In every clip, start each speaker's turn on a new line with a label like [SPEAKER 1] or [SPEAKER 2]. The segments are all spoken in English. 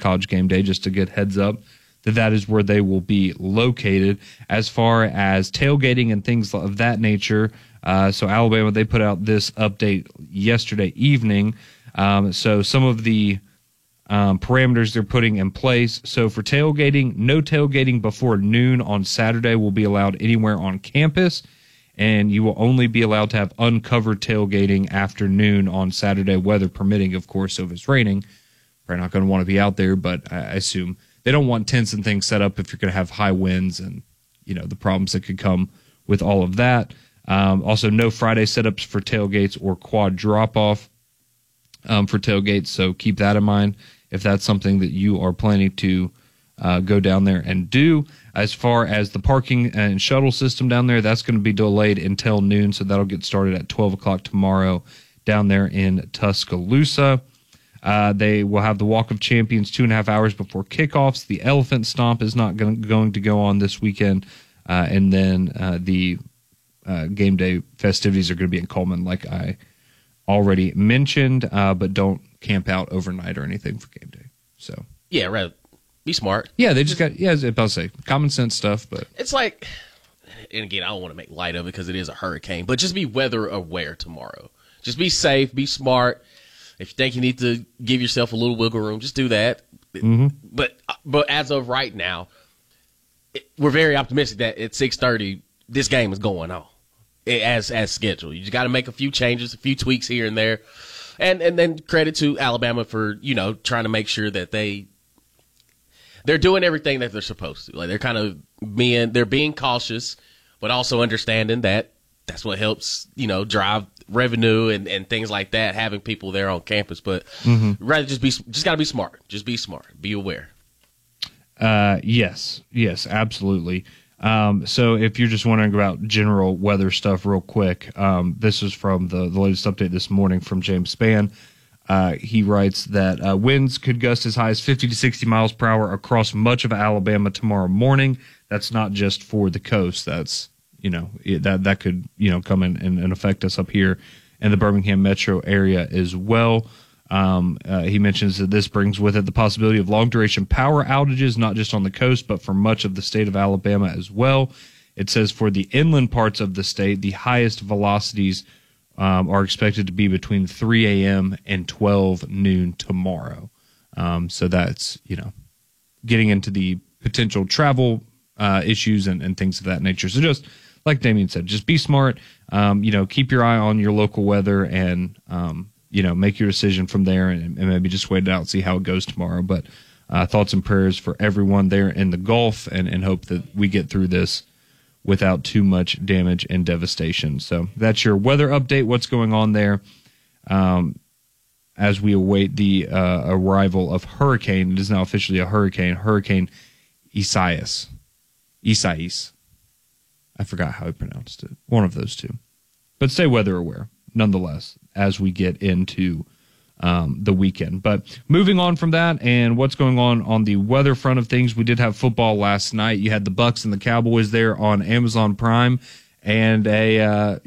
[SPEAKER 1] College Game Day, just a good heads up that is where they will be located. As far as tailgating and things of that nature, so Alabama, they put out this update yesterday evening. So some of the parameters they're putting in place. So for tailgating, no tailgating before noon on Saturday will be allowed anywhere on campus, and you will only be allowed to have uncovered tailgating after noon on Saturday, weather permitting, of course. So if it's raining, probably not going to want to be out there, but I assume they don't want tents and things set up if you're going to have high winds and, the problems that could come with all of that. Also, no Friday setups for tailgates or quad drop-off for tailgates, so keep that in mind if that's something that you are planning to go down there and do. As far as the parking and shuttle system down there, that's going to be delayed until noon, so that'll get started at 12 o'clock tomorrow down there in Tuscaloosa. They will have the Walk of Champions 2.5 hours before kickoffs. The Elephant Stomp is not going to go on this weekend. And then the game day festivities are going to be in Coleman, like I already mentioned, but don't camp out overnight or anything for game day. So
[SPEAKER 2] yeah, right. Be smart.
[SPEAKER 1] Yeah, they just got, I was about to say, common sense stuff. But
[SPEAKER 2] it's like, and again, I don't want to make light of it because it is a hurricane, but just be weather aware tomorrow. Just be safe, be smart. If you think you need to give yourself a little wiggle room, just do that. Mm-hmm. But as of right now, we're very optimistic that at 6:30 this game is going on as scheduled. You just got to make a few changes, a few tweaks here and there, and then credit to Alabama for trying to make sure that they're doing everything that they're supposed to. Like they're kind of being cautious, but also understanding that that's what helps drive revenue and things like that, having people there on campus. But rather just got to be smart. Just be smart. Be aware.
[SPEAKER 1] Yes, absolutely. So if you're just wondering about general weather stuff real quick, this is from the latest update this morning from James Spann. He writes that winds could gust as high as 50 to 60 miles per hour across much of Alabama tomorrow morning. That's not just for the coast. That's that could come in and affect us up here in the Birmingham metro area as well. He mentions that this brings with it the possibility of long-duration power outages, not just on the coast, but for much of the state of Alabama as well. It says for the inland parts of the state, the highest velocities are expected to be between 3 a.m. and 12 noon tomorrow. So that's, getting into the potential travel issues and things of that nature. So just like Damian said, just be smart, keep your eye on your local weather and, make your decision from there and maybe just wait it out and see how it goes tomorrow. But thoughts and prayers for everyone there in the Gulf and hope that we get through this without too much damage and devastation. So that's your weather update, what's going on there as we await the arrival of hurricane. It is now officially a hurricane, Hurricane Isaias. I forgot how he pronounced it. One of those two. But stay weather aware, nonetheless, as we get into the weekend. But moving on from that and what's going on the weather front of things, we did have football last night. You had the Bucs and the Cowboys there on Amazon Prime. And that's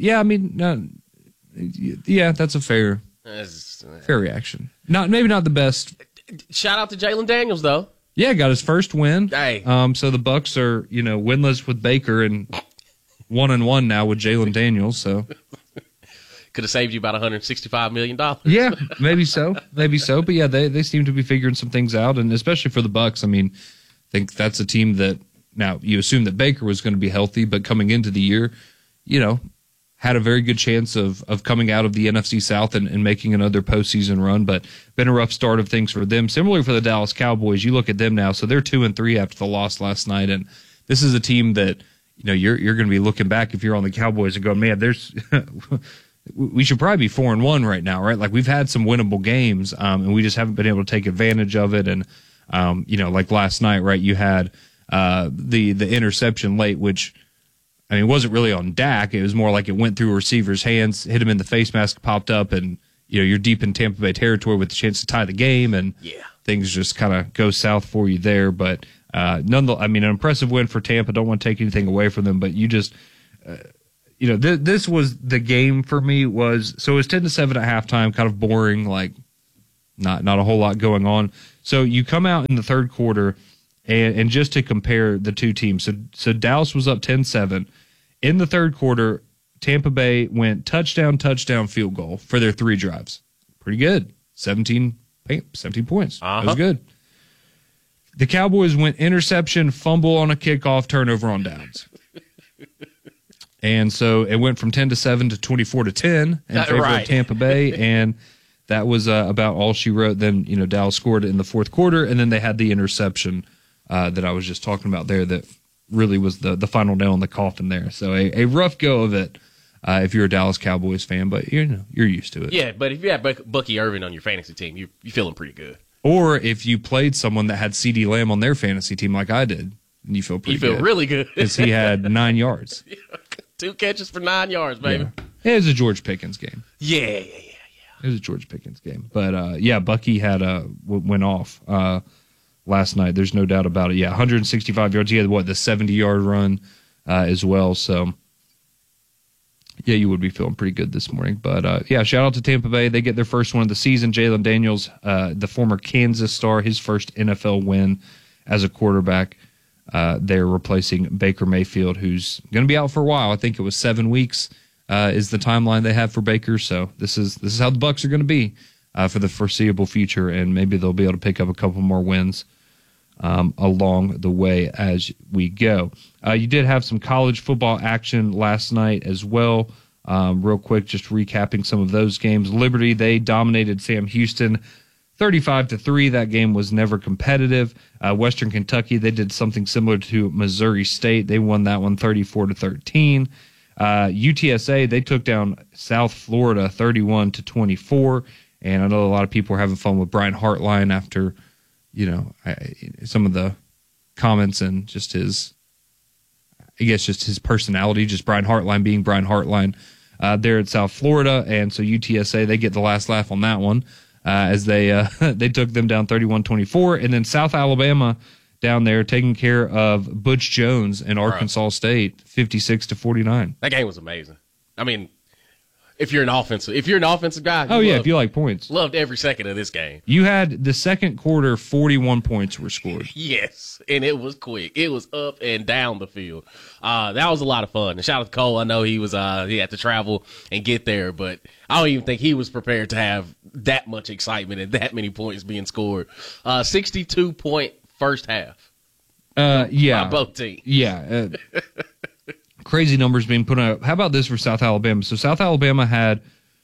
[SPEAKER 1] a fair reaction. Maybe not the best.
[SPEAKER 2] Shout out to Jalen Daniels, though.
[SPEAKER 1] Yeah, got his first win.
[SPEAKER 2] Hey.
[SPEAKER 1] So the Bucs are, winless with Baker and 1-1 now with Jalen Daniels. So
[SPEAKER 2] could have saved you about $165 million.
[SPEAKER 1] Yeah, maybe so. But yeah, they seem to be figuring some things out, and especially for the Bucs. I mean, I think that's a team that now you assume that Baker was going to be healthy, but coming into the year, had a very good chance of coming out of the NFC South and making another postseason run, but been a rough start of things for them. Similarly for the Dallas Cowboys, you look at them now, so they're 2-3 after the loss last night, and this is a team that you're going to be looking back if you're on the Cowboys and going, man, there's we should probably be 4-1 right now, right? Like we've had some winnable games, and we just haven't been able to take advantage of it. And like last night, right? You had the interception late, which it wasn't really on Dak. It was more like it went through a receiver's hands, hit him in the face mask, popped up, and you're deep in Tampa Bay territory with the chance to tie the game, and things just kind of go south for you there. But nonetheless, an impressive win for Tampa. Don't want to take anything away from them, but you just. This was the game for me. It was 10-7 at halftime, kind of boring. Like not a whole lot going on. So you come out in the third quarter, and just to compare the two teams, so Dallas was up 10-7. In the third quarter, Tampa Bay went touchdown, field goal for their 3 drives. Pretty good. 17 points. That was good. The Cowboys went interception, fumble on a kickoff, turnover on downs. And so it went from 10-7 to 24-10 in favor of Tampa Bay, and that was about all she wrote. Then, Dallas scored in the fourth quarter, and then they had the interception that I was just talking about there that really was the final nail in the coffin there. So a rough go of it if you're a Dallas Cowboys fan, but you're used to it.
[SPEAKER 2] Yeah, but if you have Bucky Irving on your fantasy team, you're feeling pretty good.
[SPEAKER 1] Or if you played someone that had CeeDee Lamb on their fantasy team like I did, you feel pretty good.
[SPEAKER 2] You feel really good.
[SPEAKER 1] Because he had 9 yards.
[SPEAKER 2] 2 catches for 9 yards, baby.
[SPEAKER 1] Yeah. It was a George Pickens game.
[SPEAKER 2] Yeah.
[SPEAKER 1] It was a George Pickens game. But, Bucky had went off last night. There's no doubt about it. Yeah, 165 yards. He had, the 70-yard run as well. So, yeah, you would be feeling pretty good this morning. But, shout out to Tampa Bay. They get their first one of the season. Jalen Daniels, the former Kansas star, his first NFL win as a quarterback. They're replacing Baker Mayfield, who's going to be out for a while. I think it was 7 weeks is the timeline they have for Baker. So this is how the Bucs are going to be for the foreseeable future, and maybe they'll be able to pick up a couple more wins along the way as we go. You did have some college football action last night as well. Real quick, just recapping some of those games. Liberty, they dominated Sam Houston 35-3. That game was never competitive. Western Kentucky, they did something similar to Missouri State. They won that one 34-13. UTSA, they took down South Florida 31-24. And I know a lot of people were having fun with Brian Hartline after, some of the comments and just his personality, just Brian Hartline being Brian Hartline there at South Florida. And so UTSA, they get the last laugh on that one. As they took them down 31-24, and then South Alabama down there taking care of Butch Jones and Arkansas State 56-49.
[SPEAKER 2] That game was amazing. I mean, if you're an offensive guy,
[SPEAKER 1] if you like points,
[SPEAKER 2] loved every second of this game.
[SPEAKER 1] You had the second quarter, 41 points were scored.
[SPEAKER 2] Yes, and it was quick. It was up and down the field. That was a lot of fun. And shout out to Cole. I know he had to travel and get there, but I don't even think he was prepared to have that much excitement and that many points being scored. 62-point first half. By both teams.
[SPEAKER 1] Yeah. Crazy numbers being put up. How about this for South Alabama? So South Alabama had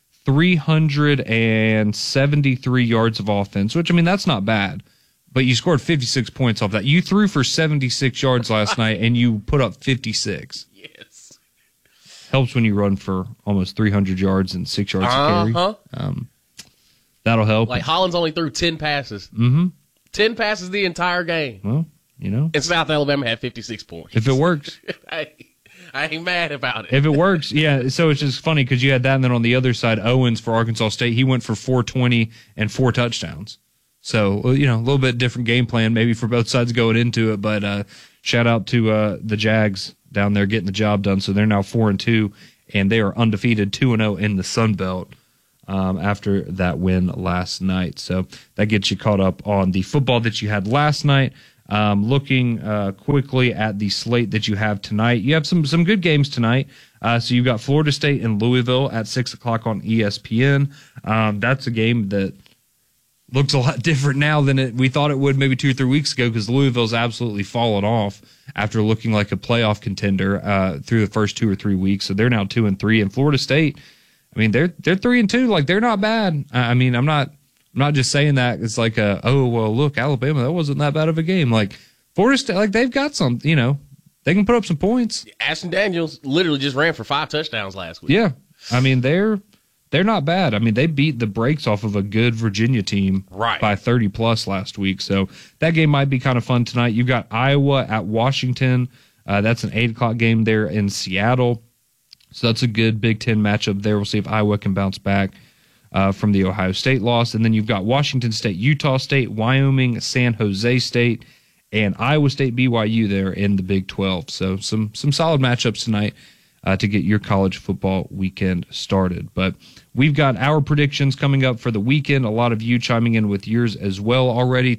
[SPEAKER 1] 373 yards of offense, which, that's not bad. But you scored 56 points off that. You threw for 76 yards last night, and you put up 56.
[SPEAKER 2] Yes.
[SPEAKER 1] Helps when you run for almost 300 yards and 6 yards to carry. That'll help.
[SPEAKER 2] Like Hollins only threw 10 passes.
[SPEAKER 1] Mm-hmm.
[SPEAKER 2] 10 passes the entire game.
[SPEAKER 1] Well,
[SPEAKER 2] And South Alabama had 56 points.
[SPEAKER 1] If it works.
[SPEAKER 2] I ain't mad about it.
[SPEAKER 1] If it works, yeah. So it's just funny because you had that, and then on the other side, Owens for Arkansas State, he went for 420 and 4 touchdowns. So, a little bit different game plan maybe for both sides going into it. But shout out to the Jags down there getting the job done. So they're now 4-2, and they are undefeated 2-0 in the Sun Belt after that win last night. So that gets you caught up on the football that you had last night. Looking quickly at the slate that you have tonight, you have some good games tonight. So you've got Florida State and Louisville at 6 o'clock on ESPN. That's a game that looks a lot different now than we thought it would maybe 2 or 3 weeks ago, because Louisville's absolutely fallen off after looking like a playoff contender through the first 2 or 3 weeks. So they're now 2-3, and Florida State, they're 3-2. Like, they're not bad. I'm not just saying that it's like look, Alabama, that wasn't that bad of a game. Like, Florida State, like, they've got some, they can put up some points.
[SPEAKER 2] Ashton Daniels literally just ran for 5 touchdowns last week.
[SPEAKER 1] Yeah. They're not bad. They beat the brakes off of a good Virginia team by 30+ last week. So that game might be kind of fun tonight. You've got Iowa at Washington. That's an 8 o'clock game there in Seattle. So that's a good Big Ten matchup there. We'll see if Iowa can bounce back from the Ohio State loss. And then you've got Washington State, Utah State, Wyoming, San Jose State, and Iowa State, BYU there in the Big 12. So some solid matchups tonight to get your college football weekend started. But we've got our predictions coming up for the weekend. A lot of you chiming in with yours as well already.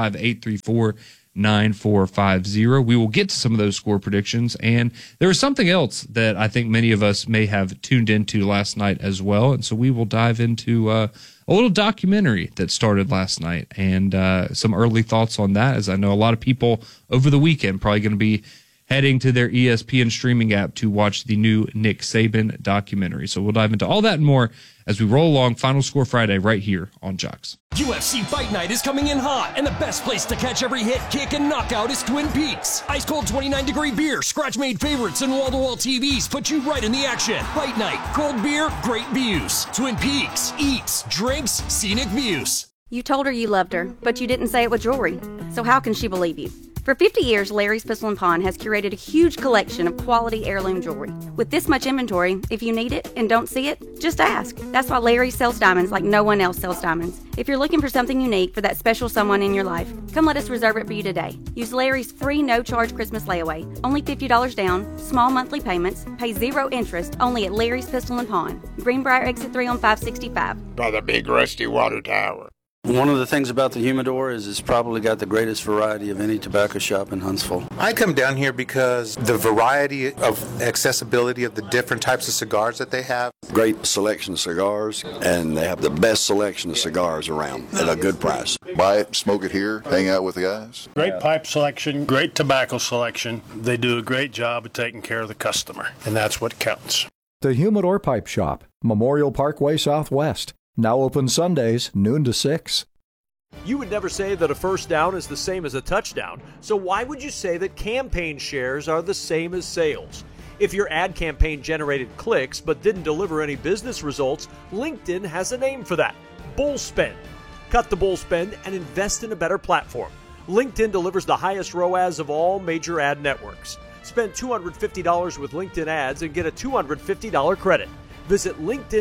[SPEAKER 1] 205-834-9450. We will get to some of those score predictions. And there was something else that I think many of us may have tuned into last night as well. And so we will dive into a little documentary that started last night and some early thoughts on that, as I know a lot of people over the weekend probably going to be heading to their ESPN streaming app to watch the new Nick Saban documentary. So we'll dive into all that and more as we roll along Final Score Friday right here on Jocks.
[SPEAKER 3] UFC Fight Night is coming in hot, and the best place to catch every hit, kick, and knockout is Twin Peaks. Ice cold 29-degree beer, scratch-made favorites, and wall-to-wall TVs put you right in the action. Fight Night, cold beer, great views. Twin Peaks, eats, drinks, scenic views.
[SPEAKER 4] You told her you loved her, but you didn't say it with jewelry. So how can she believe you? For 50 years, Larry's Pistol and Pawn has curated a huge collection of quality heirloom jewelry. With this much inventory, if you need it and don't see it, just ask. That's why Larry sells diamonds like no one else sells diamonds. If you're looking for something unique for that special someone in your life, come let us reserve it for you today. Use Larry's free no-charge Christmas layaway. Only $50 down, small monthly payments, pay 0 interest, only at Larry's Pistol and Pawn. Greenbrier Exit 3 on 565.
[SPEAKER 5] By the big rusty water tower.
[SPEAKER 6] One of the things about the Humidor is it's probably got the greatest variety of any tobacco shop in Huntsville.
[SPEAKER 7] I come down here because the variety of accessibility of the different types of cigars that they have.
[SPEAKER 8] Great selection of cigars, and they have the best selection of cigars around at a good price.
[SPEAKER 9] Buy it, smoke it here, hang out with the guys.
[SPEAKER 10] Great pipe selection, great tobacco selection. They do a great job of taking care of the customer, and that's what counts.
[SPEAKER 11] The Humidor Pipe Shop, Memorial Parkway Southwest. Now open Sundays, noon to 6.
[SPEAKER 12] You would never say that a first down is the same as a touchdown, so why would you say that campaign shares are the same as sales? If your ad campaign generated clicks but didn't deliver any business results, LinkedIn has a name for that: bull spend. Cut the bull spend and invest in a better platform. LinkedIn delivers the highest ROAS of all major ad networks. Spend $250 with LinkedIn ads and get a $250 credit. Visit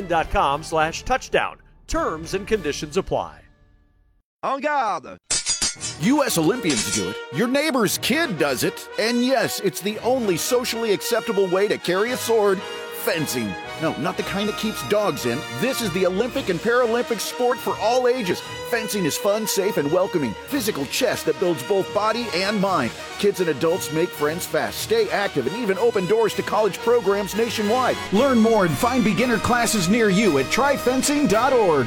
[SPEAKER 12] linkedin.com/touchdown. Terms and conditions apply.
[SPEAKER 13] En garde! U.S. Olympians do it. Your neighbor's kid does it. And yes, it's the only socially acceptable way to carry a sword: fencing. No, not the kind that keeps dogs in. This is the Olympic and Paralympic sport for all ages. Fencing is fun, safe, and welcoming. Physical chess that builds both body and mind. Kids and adults make friends fast, stay active, and even open doors to college programs nationwide. Learn more and find beginner classes near you at tryfencing.org.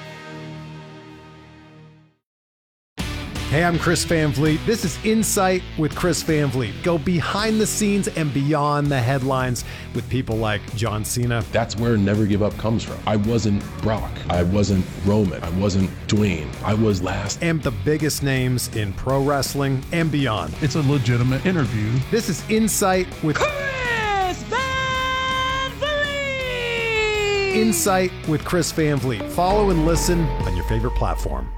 [SPEAKER 14] Hey, I'm Chris Van Vliet. This is Insight with Chris Van Vliet. Go behind the scenes and beyond the headlines with people like John Cena.
[SPEAKER 15] That's where Never Give Up comes from. I wasn't Brock. I wasn't Roman. I wasn't Dwayne. I was last.
[SPEAKER 14] And the biggest names in pro wrestling and beyond.
[SPEAKER 16] It's a legitimate interview.
[SPEAKER 14] This is Insight with
[SPEAKER 17] Chris Van Vliet.
[SPEAKER 14] Insight with Chris Van Vliet. Follow and listen on your favorite platform.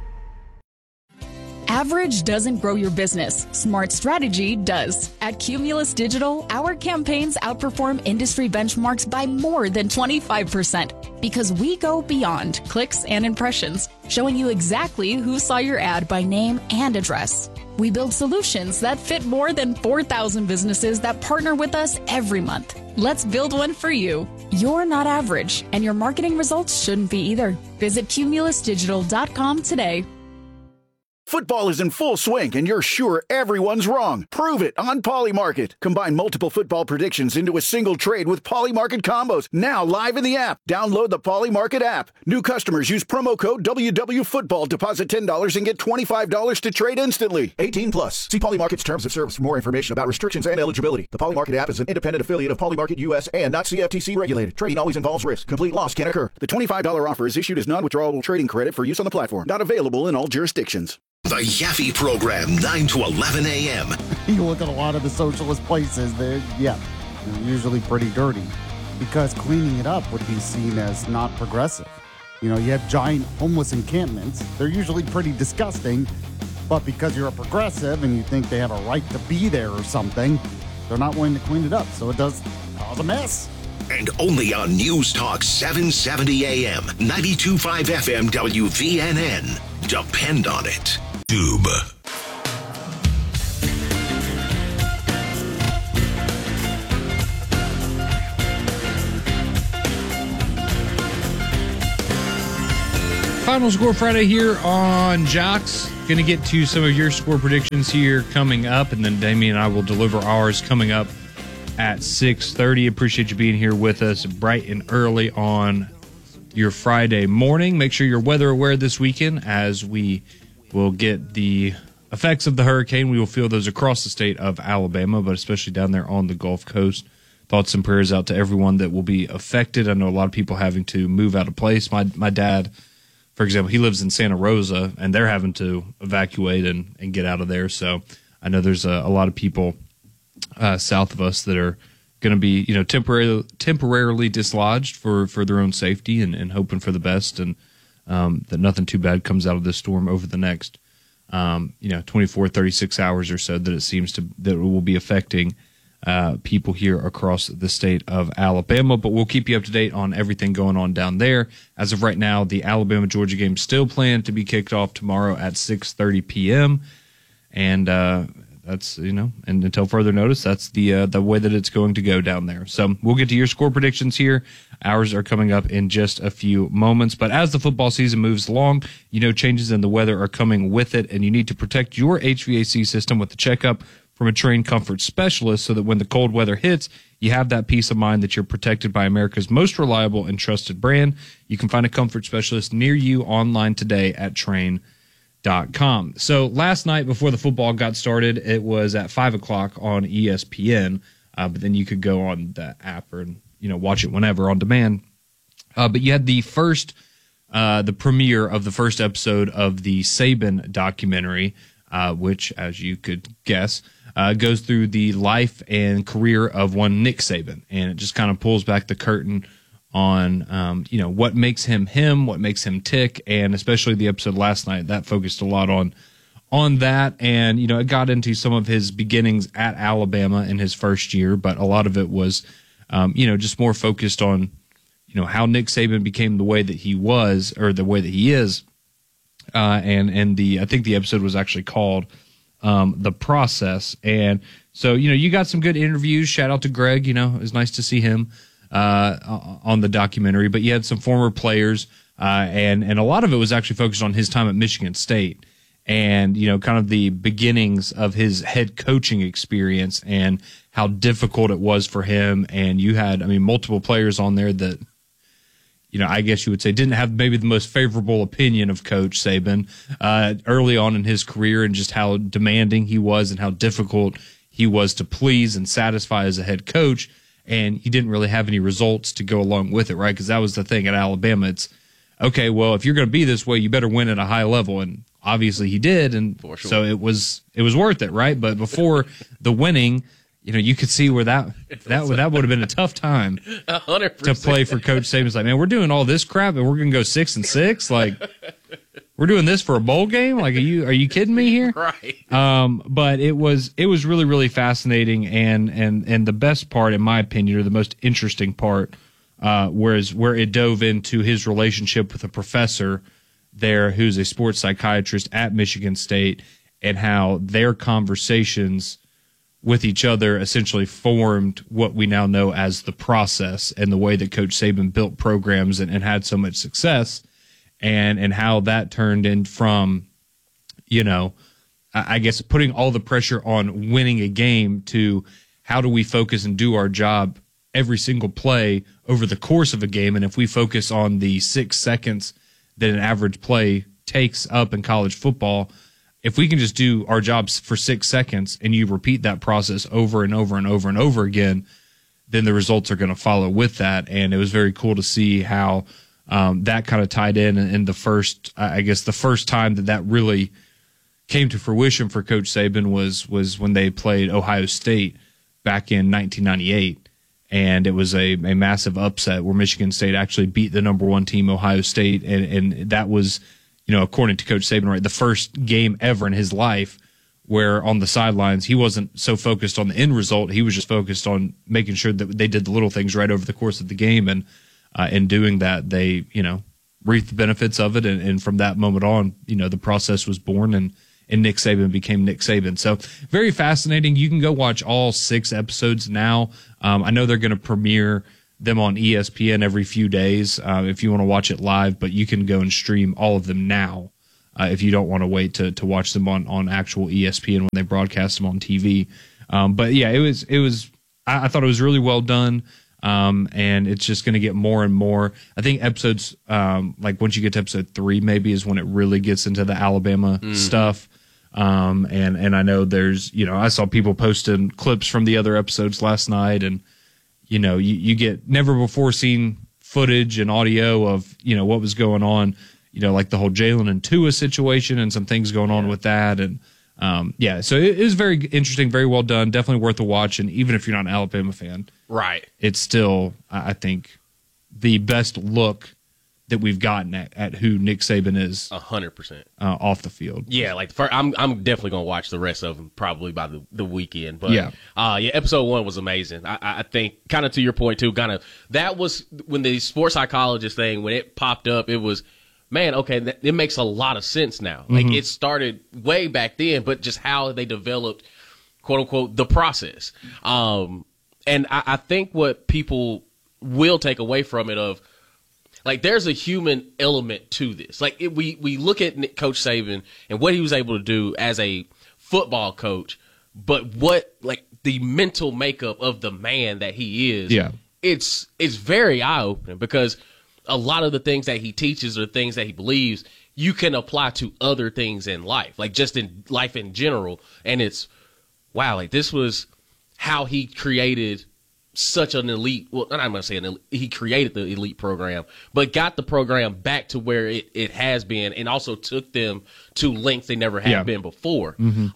[SPEAKER 18] Average doesn't grow your business. Smart strategy does. At Cumulus Digital, our campaigns outperform industry benchmarks by more than 25% because we go beyond clicks and impressions, showing you exactly who saw your ad by name and address. We build solutions that fit more than 4,000 businesses that partner with us every month. Let's build one for you. You're not average, and your marketing results shouldn't be either. Visit cumulusdigital.com today.
[SPEAKER 13] Football is in full swing, and you're sure everyone's wrong. Prove it on Polymarket. Combine multiple football predictions into a single trade with Polymarket combos. Now live in the app. Download the Polymarket app. New customers use promo code WWFootball. Deposit $10 and get $25 to trade instantly. 18 plus. See Polymarket's terms of service for more information about restrictions and eligibility. The Polymarket app is an independent affiliate of Polymarket US and not CFTC regulated. Trading always involves risk. Complete loss can occur. The $25 offer is issued as non-withdrawable trading credit for use on the platform. Not available in all jurisdictions.
[SPEAKER 19] The Yaffe Program, 9 to 11 a.m.
[SPEAKER 20] You look at a lot of the socialist places, they're usually pretty dirty because cleaning it up would be seen as not progressive. You know, you have giant homeless encampments. They're usually pretty disgusting, but because you're a progressive and you think they have a right to be there or something, they're not willing to clean it up, so it does cause a mess.
[SPEAKER 19] And only on News Talk 770 AM, 92.5 FM WVNN. Depend on it. Tube.
[SPEAKER 1] Final Score Friday here on Jocks. Going to get to some of your score predictions here coming up, and then Damien and I will deliver ours coming up at 6:30. Appreciate you being here with us bright and early on your Friday morning. Make sure you're weather aware this weekend as we will get the effects of the hurricane. We will feel those across the state of Alabama, but especially down there on the Gulf Coast. Thoughts and prayers out to everyone that will be affected. I know a lot of people having to move out of place. My dad, for example, he lives in Santa Rosa, and they're having to evacuate and get out of there. So I know there's a lot of people south of us that are going to be, temporarily dislodged for their own safety and hoping for the best, and that nothing too bad comes out of this storm over the next 24, 36 hours or so that it seems that it will be affecting people here across the state of Alabama. But we'll keep you up to date on everything going on down there. As of right now, the Alabama-Georgia game still planned to be kicked off tomorrow at 6:30 p.m. And that's, and until further notice, that's the way that it's going to go down there. So we'll get to your score predictions here. Ours are coming up in just a few moments. But as the football season moves along, changes in the weather are coming with it, and you need to protect your HVAC system with the checkup from a trained comfort specialist so that when the cold weather hits, you have that peace of mind that you're protected by America's most reliable and trusted brand. You can find a comfort specialist near you online today at Trane.com. So last night before the football got started, it was at 5 o'clock on ESPN, but then you could go on the app or watch it whenever on demand. But you had the premiere of the first episode of the Saban documentary, which, as you could guess, goes through the life and career of one Nick Saban, and it just kind of pulls back the curtain on what makes him him, what makes him tick, and especially the episode last night that focused a lot on that, and it got into some of his beginnings at Alabama in his first year, but a lot of it was just more focused on how Nick Saban became the way that he was, or the way that he is, and I think the episode was actually called The Process. And so, you got some good interviews. Shout out to Greg. It was nice to see him on the documentary. But you had some former players, and a lot of it was actually focused on his time at Michigan State and, kind of the beginnings of his head coaching experience and how difficult it was for him. And you had, multiple players on there that, I guess you would say didn't have maybe the most favorable opinion of Coach Saban early on in his career, and just how demanding he was and how difficult he was to please and satisfy as a head coach. And he didn't really have any results to go along with it, right? Because that was the thing at Alabama. It's, okay, well, if you're going to be this way, you better win at a high level. And obviously he did. And
[SPEAKER 2] for sure.
[SPEAKER 1] So it was worth it, right? But before the winning, you could see where that would have been a tough time
[SPEAKER 2] 100%.
[SPEAKER 1] to play for Coach Saban. It's like, man, we're doing all this crap and we're going to go 6-6. Like, we're doing this for a bowl game. Like, are you kidding me here?
[SPEAKER 2] Right.
[SPEAKER 1] But it was really, really fascinating. And the best part, in my opinion, or the most interesting part, was where it dove into his relationship with a professor there who's a sports psychiatrist at Michigan State, and how their conversations with each other essentially formed what we now know as The Process, and the way that Coach Saban built programs and had so much success, and how that turned in from, I guess, putting all the pressure on winning a game to how do we focus and do our job every single play over the course of a game. And if we focus on the 6 seconds that an average play takes up in college football, if we can just do our jobs for 6 seconds and you repeat that process over and over and over and over again, then the results are going to follow with that. And it was very cool to see how that kind of tied in the first time that really came to fruition for Coach Saban was when they played Ohio State back in 1998. And it was a massive upset where Michigan State actually beat the number one team, Ohio State. And that was, according to Coach Saban, right, the first game ever in his life where on the sidelines he wasn't so focused on the end result. He was just focused on making sure that they did the little things right over the course of the game. And in doing that, they, reaped the benefits of it. And from that moment on, the process was born, and Nick Saban became Nick Saban. So very fascinating. You can go watch all 6 episodes now. I know they're going to premiere them on ESPN every few days if you want to watch it live, but you can go and stream all of them now if you don't want to wait to watch them on actual ESPN when they broadcast them on TV. But yeah, it was. I thought it was really well done, and it's just going to get more and more. I think episodes like once you get to episode 3, maybe is when it really gets into the Alabama stuff. And I know there's, I saw people posting clips from the other episodes last night, and you get never before seen footage and audio of, what was going on, like the whole Jalen and Tua situation and some things going on with that. And, so it is very interesting, very well done, definitely worth a watch. And even if you're not an Alabama fan,
[SPEAKER 2] right, it's
[SPEAKER 1] still, I think, the best look that we've gotten at who Nick Saban is
[SPEAKER 2] 100%
[SPEAKER 1] off the field.
[SPEAKER 2] Yeah, I'm definitely gonna watch the rest of them probably by the weekend. But episode 1 was amazing. I think kind of to your point too. That was when the sports psychologist thing, when it popped up, it was, man, okay, it makes a lot of sense now. Like it started way back then, but just how they developed, quote unquote, the process. And I think what people will take away from it of, like, there's a human element to this. Like, we look at Coach Saban and what he was able to do as a football coach, but what, like, the mental makeup of the man that he is, it's very eye-opening, because a lot of the things that he teaches or things that he believes you can apply to other things in life, like just in life in general. And it's, wow, like, this was how he created such an elite, well, I'm not going to say he created the elite program, but got the program back to where it has been, and also took them to lengths they never had been before.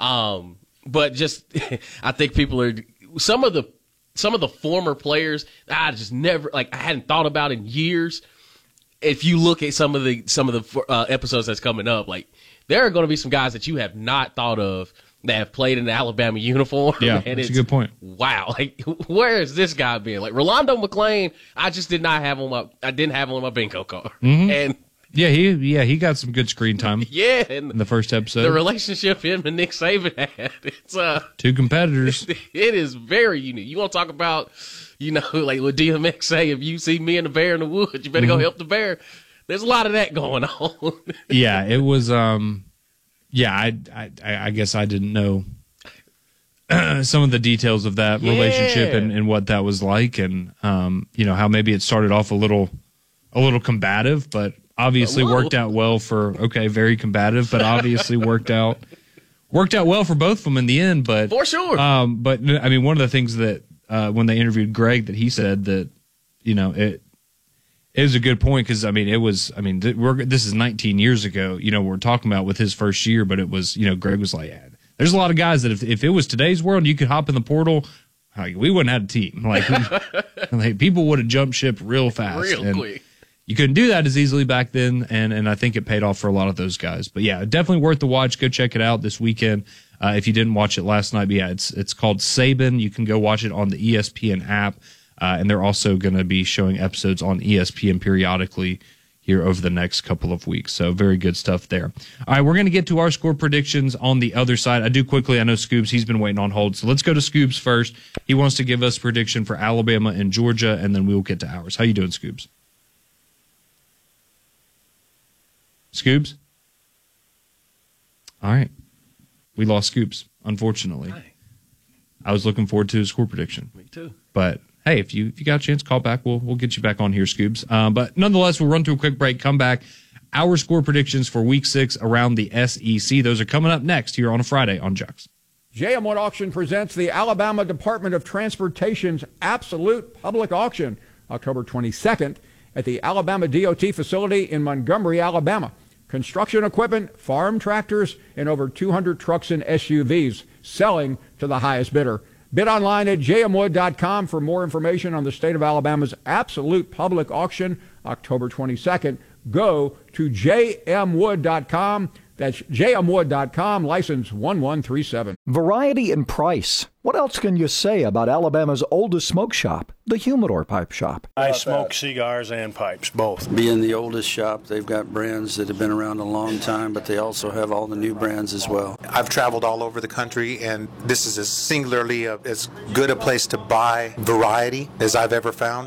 [SPEAKER 2] But just, I think people are, some of the former players I just never, like, I hadn't thought about in years. If you look at some of the episodes that's coming up, like, there are going to be some guys that you have not thought of that have played in the Alabama uniform.
[SPEAKER 1] Yeah,
[SPEAKER 2] and
[SPEAKER 1] that's a good point.
[SPEAKER 2] Wow, like, where is this guy been? Like, Rolando McClain, I just didn't have on my bingo card. And
[SPEAKER 1] he got some good screen time.
[SPEAKER 2] In
[SPEAKER 1] the first episode.
[SPEAKER 2] The relationship him and Nick Saban had, it's
[SPEAKER 1] two competitors.
[SPEAKER 2] It is very unique. You want to talk about, like what DMX say, if you see me and the bear in the woods, you better go help the bear. There's a lot of that going on.
[SPEAKER 1] Yeah, it was. I guess I didn't know some of the details of that relationship and what that was like, and how maybe it started off a little combative, but obviously worked out well very combative, but obviously worked out well for both of them in the end. But
[SPEAKER 2] for sure.
[SPEAKER 1] But I mean, one of the things that when they interviewed Greg, that he said that it is a good point, because this is 19 years ago. We're talking about with his first year, but it was Greg was like, there's a lot of guys that if it was today's world, you could hop in the portal, like, we wouldn't have a team. Like people would have jumped ship real fast,
[SPEAKER 2] real quick.
[SPEAKER 1] You couldn't do that as easily back then, and I think it paid off for a lot of those guys. But yeah, definitely worth the watch. Go check it out this weekend if you didn't watch it last night. But yeah, it's called Saban. You can go watch it on the ESPN app, and they're also going to be showing episodes on ESPN periodically here over the next couple of weeks. So very good stuff there. All right, we're going to get to our score predictions on the other side. I do quickly. I know Scoobs, he's been waiting on hold. So let's go to Scoobs first. He wants to give us a prediction for Alabama and Georgia, and then we will get to ours. How you doing, Scoobs? Scoobs? All right. We lost Scoops, unfortunately.
[SPEAKER 2] Hi.
[SPEAKER 1] I was looking forward to his score prediction.
[SPEAKER 2] Me too.
[SPEAKER 1] But hey, if you got a chance, call back. We'll get you back on here, Scoobs. But nonetheless, we'll run through a quick break, come back. Our score predictions for Week 6 around the SEC. Those are coming up next here on a Friday on Jux.
[SPEAKER 16] JM Wood Auction presents the Alabama Department of Transportation's Absolute Public Auction, October 22nd at the Alabama DOT facility in Montgomery, Alabama. Construction equipment, farm tractors, and over 200 trucks and SUVs selling to the highest bidder. Bid online at jmwood.com for more information on the state of Alabama's Absolute Public Auction, October 22nd. Go to jmwood.com. That's jmwood.com, license 1137.
[SPEAKER 11] Variety and price. What else can you say about Alabama's oldest smoke shop, the Humidor Pipe Shop?
[SPEAKER 10] I smoke cigars and pipes, both.
[SPEAKER 6] Being the oldest shop, they've got brands that have been around a long time, but they also have all the new brands as well.
[SPEAKER 7] I've traveled all over the country, and this is as singularly as good a place to buy variety as I've ever found.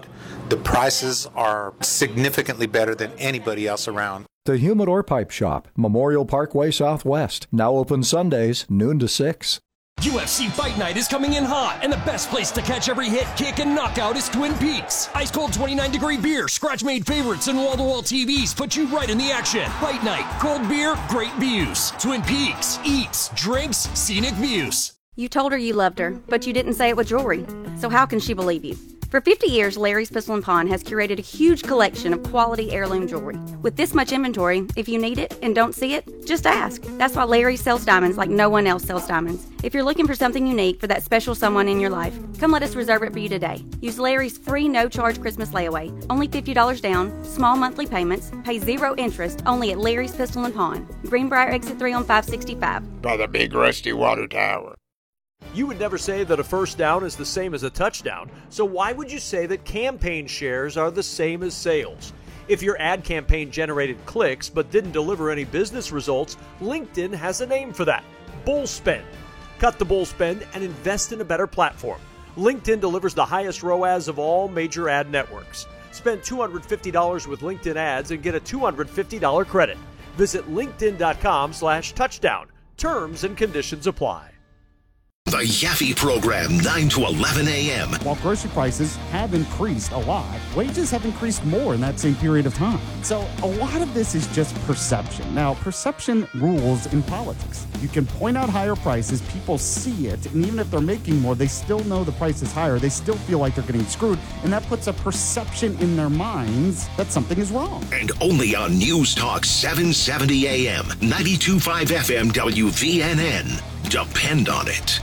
[SPEAKER 7] The prices are significantly better than anybody else around.
[SPEAKER 11] The Humidor Pipe Shop, Memorial Parkway Southwest. Now open Sundays, noon to 6.
[SPEAKER 3] UFC Fight Night is coming in hot, and the best place to catch every hit, kick, and knockout is Twin Peaks. Ice cold 29-degree beer, scratch-made favorites, and wall-to-wall TVs put you right in the action. Fight Night, cold beer, great views. Twin Peaks, eats, drinks, scenic views.
[SPEAKER 4] You told her you loved her, but you didn't say it with jewelry. So how can she believe you? For 50 years, Larry's Pistol & Pawn has curated a huge collection of quality heirloom jewelry. With this much inventory, if you need it and don't see it, just ask. That's why Larry sells diamonds like no one else sells diamonds. If you're looking for something unique for that special someone in your life, come let us reserve it for you today. Use Larry's free no-charge Christmas layaway. Only $50 down, small monthly payments, pay 0 interest, only at Larry's Pistol & Pawn. Greenbrier Exit 3 on 565.
[SPEAKER 5] By the big rusty water tower.
[SPEAKER 12] You would never say that a first down is the same as a touchdown, so why would you say that campaign shares are the same as sales? If your ad campaign generated clicks but didn't deliver any business results, LinkedIn has a name for that: bull spend. Cut the bull spend and invest in a better platform. LinkedIn delivers the highest ROAS of all major ad networks. Spend $250 with LinkedIn ads and get a $250 credit. Visit linkedin.com/touchdown. Terms and conditions apply.
[SPEAKER 19] The Yaffe Program, 9 to 11 a.m.
[SPEAKER 20] While grocery prices have increased a lot, wages have increased more in that same period of time. So a lot of this is just perception. Now, perception rules in politics. You can point out higher prices, people see it, and even if they're making more, they still know the price is higher. They still feel like they're getting screwed, and that puts a perception in their minds that something is wrong.
[SPEAKER 19] And only on News Talk 770 a.m., 92.5 FM WVNN. Depend on it.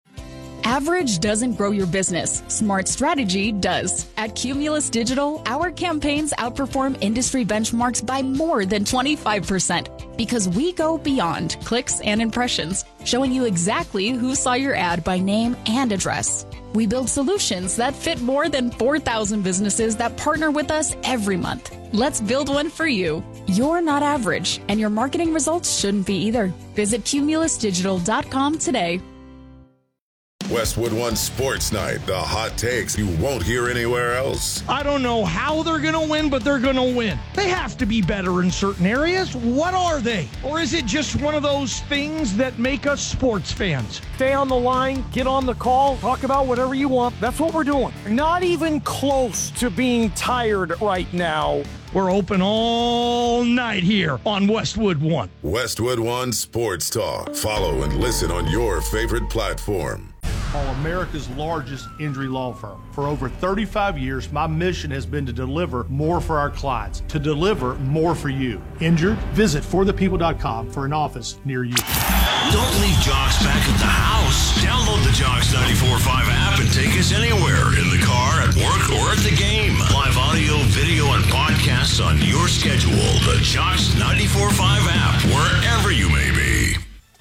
[SPEAKER 18] Average doesn't grow your business. Smart strategy does. At Cumulus Digital, our campaigns outperform industry benchmarks by more than 25% because we go beyond clicks and impressions, showing you exactly who saw your ad by name and address. We build solutions that fit more than 4,000 businesses that partner with us every month. Let's build one for you. You're not average, and your marketing results shouldn't be either. Visit cumulusdigital.com today.
[SPEAKER 21] Westwood One Sports Night, the hot takes you won't hear anywhere else.
[SPEAKER 22] I don't know how they're going to win, but they're going to win. They have to be better in certain areas. What are they? Or is it just one of those things that make us sports fans?
[SPEAKER 12] Stay on the line, get on the call, talk about whatever you want. That's what we're doing. Not even close to being tired right now.
[SPEAKER 22] We're open all night here on Westwood One.
[SPEAKER 21] Westwood One Sports Talk. Follow and listen on your favorite platform.
[SPEAKER 23] America's largest injury law firm. For over 35 years, my mission has been to deliver more for our clients, to deliver more for you. Injured? Visit forthepeople.com for an office near you.
[SPEAKER 19] Don't leave Jocks back at the house. Download the Jocks 94.5 app and take us anywhere, in the car, at work, or at the game. Live audio, video, and podcasts on your schedule. The Jocks 94.5